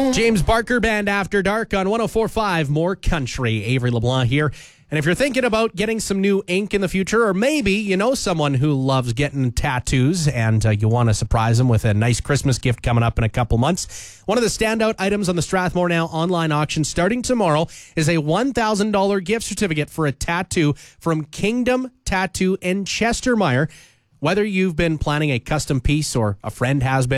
James Barker Band After Dark on 104.5 More Country. Avery LeBlanc here. And if you're thinking about getting some new ink in the future, or maybe you know someone who loves getting tattoos and you want to surprise them with a nice Christmas gift coming up in a couple months, one of the standout items on the Strathmore Now online auction starting tomorrow is a $1,000 gift certificate for a tattoo from Kingdom Tattoo in Chestermere. Whether you've been planning a custom piece or a friend has been,